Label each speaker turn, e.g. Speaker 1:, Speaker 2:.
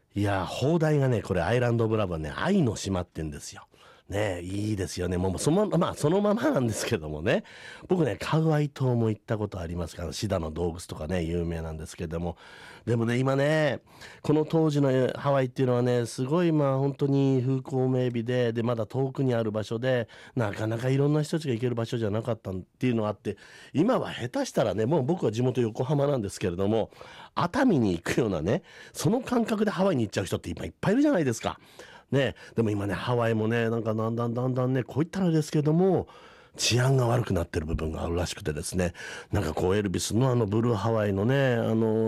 Speaker 1: いや、砲台がね、これアイランド・オブ・ラブはね、愛の島って言うんですよ。ね、いいですよね。もうそのままなんですけどもね。僕ね、カウアイ島も行ったことありますから、シダの洞窟とかね、有名なんですけども。でもね、今ね、この当時のハワイっていうのはね、すごい本当に風光明媚で、まだ遠くにある場所で、なかなかいろんな人たちが行ける場所じゃなかったっていうのがあって、今は下手したらね、もう僕は地元横浜なんですけれども、熱海に行くようなね、その感覚でハワイに行っちゃう人って今いっぱいいるじゃないですか。ね、でも今ね、ハワイもね、なんかだんだんね、こういったらですけども、治安が悪くなってる部分があるらしくてですね、なんかこうエルビスのブルーハワイのね、